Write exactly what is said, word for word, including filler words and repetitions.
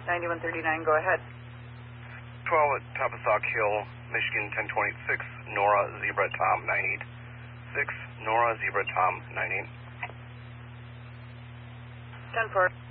ninety-one thirty-nine, go ahead. twelve at Tapasauk Hill, Michigan ten twenty-six, Nora Zebra Tom nine eight six, Nora Zebra Tom nine eight. ten four.